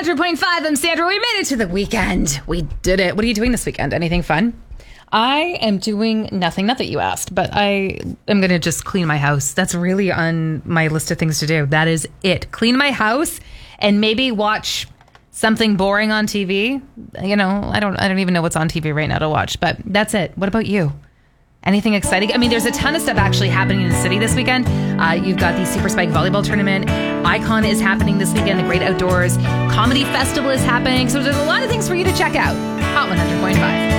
100.5. I'm Sandra. We made it to the weekend. We did it. What are you doing this weekend? Anything fun? I am doing nothing. Not that you asked, but I am going to just clean my house. That's really on my list of things to do. That is it. Clean my house and maybe watch something boring on TV. You know, I don't even know what's on TV right now to watch, but that's it. What about you? Anything exciting? I mean, there's a ton of stuff actually happening in the city this weekend. You've got the Super Spike Volleyball Tournament. Icon is happening this weekend. The Great Outdoors Comedy Festival is happening. So there's a lot of things for you to check out. Hot 100.5.